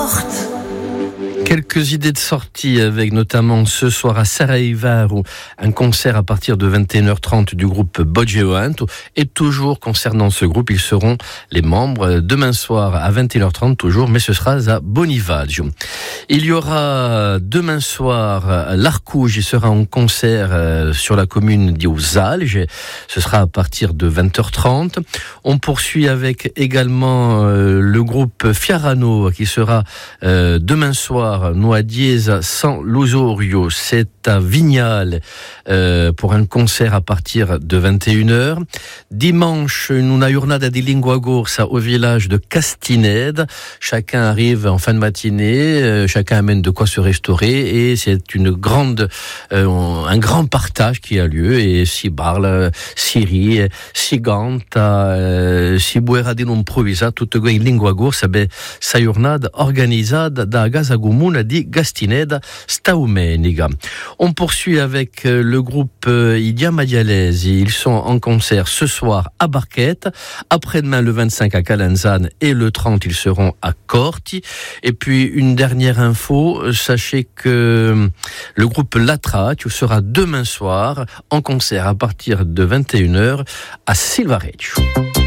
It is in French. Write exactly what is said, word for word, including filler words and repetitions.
porte. Quelques idées de sortie avec notamment ce soir à Sarajevo un concert à partir de vingt et une heures trente du groupe Bogeoanto. Et toujours concernant ce groupe, ils seront les membres demain soir à vingt et une heures trente toujours, mais ce sera à Bonivaggio. Il y aura demain soir l'Arcouge, il sera en concert sur la commune d'Iusalge. Ce sera à partir de vingt heures trente. On poursuit avec également le groupe Fiarano qui sera demain soir no a diez San Losorio, c'est à Vignales euh, pour un concert à partir de vingt et une heures. Dimanche, una jornada di lingua corsa au village de Castined. Chacun arrive en fin de matinée, euh, chacun amène de quoi se restaurer et c'est une grande, euh, un grand partage qui a lieu et si parle, si rit, si canta, euh, si buera di non improvisa, tutto in lingua corsa, beh, sa jornada organizzata da Casa Comune di Gastineda Staumeniga. On poursuit avec le groupe Idia Madialesi. Ils sont en concert ce soir à Barquette, après-demain le vingt-cinq à Calenzane et le trente ils seront à Corti. Et puis une dernière info, sachez que le groupe Latraccio sera demain soir en concert à partir de vingt et une heures à Silvareccio.